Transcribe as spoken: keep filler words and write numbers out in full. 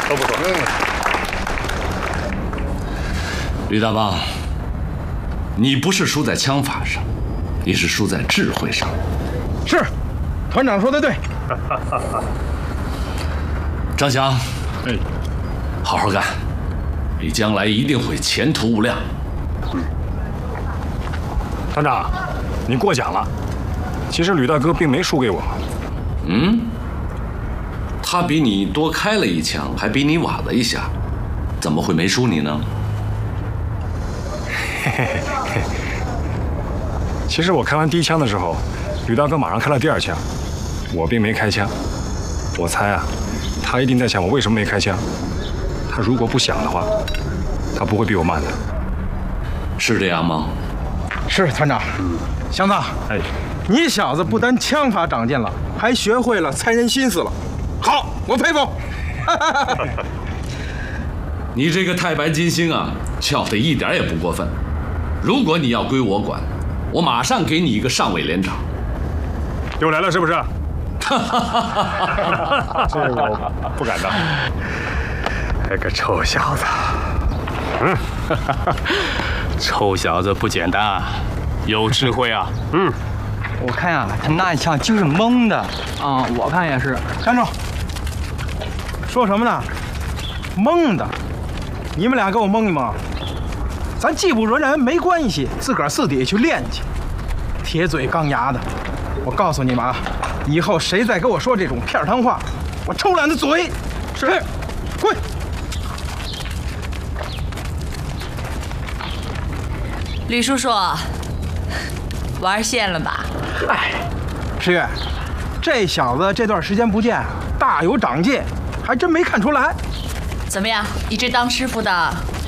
都不错。嗯。 吕大帮，你不是输在枪法上，你是输在智慧上。 是，团长说的对。 张翔， 哎， 好好干，你将来一定会前途无量。 嗯。团长，你过奖了。其实吕大哥并没输给我。 嗯？他比你多开了一枪，还比你晚了一下，怎么会没输你呢？ 嘿嘿嘿。其实我开完第一枪的时候，吕大哥马上开了第二枪，我并没开枪。我猜啊，他一定在想我为什么没开枪。他如果不想的话，他不会比我慢的。 是这样吗？ 是团长。嗯。祥子，哎，你小子不但枪法长进了，还学会了猜人心思了。好，我佩服。 你这个太白金星啊，叫的一点也不过分。如果你要归我管，我马上给你一个上尉连长。 又来了是不是？这个我不敢当。那个臭小子， 嗯，臭小子不简单啊，有智慧啊。 嗯，我看呀、啊，他那一枪就是蒙的。 啊、嗯，我看也是。 站住！说什么呢？蒙的？你们俩给我蒙一蒙。咱技不如人没关系，自个儿私底下去练去。铁嘴钢牙的，我告诉你们啊，以后谁再给我说这种片儿汤话，我抽烂他嘴！是，滚！ 吕叔叔，玩线了吧？ 哎，十月，这小子这段时间不见，大有长进，还真没看出来。 怎么样，一直当师傅的